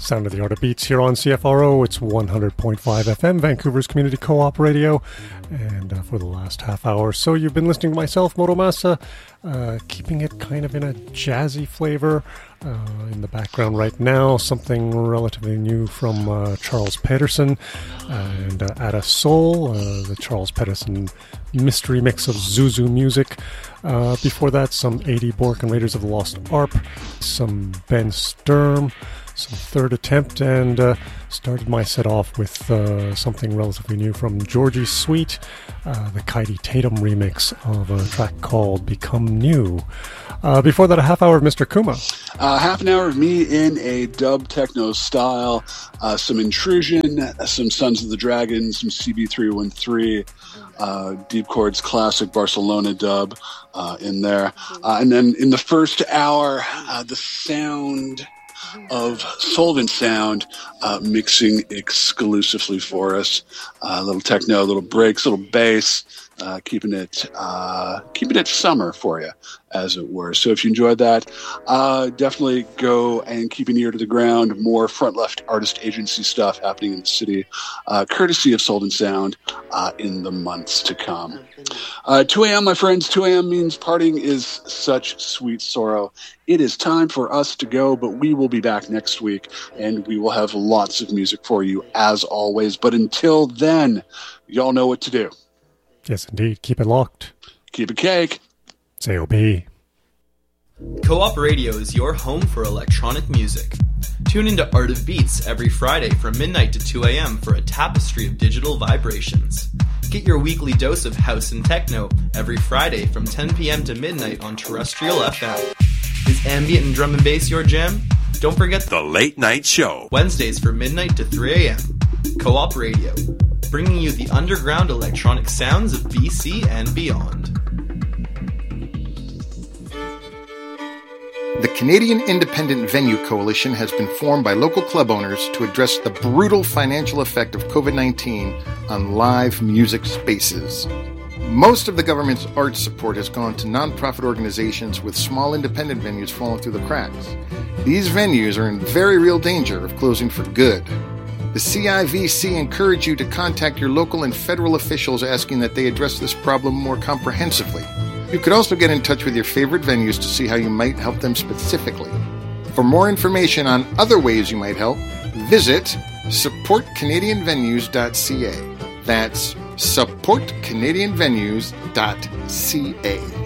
Sound of the Art of Beats here on CFRO. It's 100.5 FM, Vancouver's community co-op radio. And for the last half hour or so, you've been listening to myself, Moto Masa, keeping it kind of in a jazzy flavor. In the background right now, something relatively new from Charles Pedersen and Ada Soul, the Charles Pedersen mystery mix of Zuzu music. Before that, some 80 Bork and Raiders of the Lost Arp, some Ben Sturm, some Third Attempt, and started my set off with something relatively new from Georgie Sweet, the Kaidi Tatum remix of a track called Become New. Before that, a half hour of Mr. Kuma. Half an hour of me in a dub techno style, some Intrusion, some Sons of the Dragon, some CB313, Deep Chords classic Barcelona dub in there. And then in the first hour, the sound of Solvent Sound mixing exclusively for us. A little techno, little breaks, little bass, keeping it summer for you, as it were. So if you enjoyed that, definitely go and keep an ear to the ground. More front left artist agency stuff happening in the city, courtesy of Solvent Sound, in the months to come. 2 a.m., my friends. 2 a.m. means partying is such sweet sorrow. It is time for us to go, but we will be back next week, and we will have lots of music for you, as always. But until then, y'all know what to do. Yes, indeed. Keep it locked. Keep it cake. Say OB. Co-op Radio is your home for electronic music. Tune into Art of Beats every Friday from midnight to 2 a.m. for a tapestry of digital vibrations. Get your weekly dose of house and techno every Friday from 10 p.m. to midnight on terrestrial FM. Is ambient and drum and bass your jam? Don't forget The Late Night Show. Wednesdays from midnight to 3 a.m. Co-op Radio, bringing you the underground electronic sounds of BC and beyond. The Canadian Independent Venue Coalition has been formed by local club owners to address the brutal financial effect of COVID-19 on live music spaces. Most of the government's arts support has gone to nonprofit organizations, with small independent venues falling through the cracks. These venues are in very real danger of closing for good. The CIVC encourage you to contact your local and federal officials asking that they address this problem more comprehensively. You could also get in touch with your favorite venues to see how you might help them specifically. For more information on other ways you might help, visit supportcanadianvenues.ca. That's supportcanadianvenues.ca.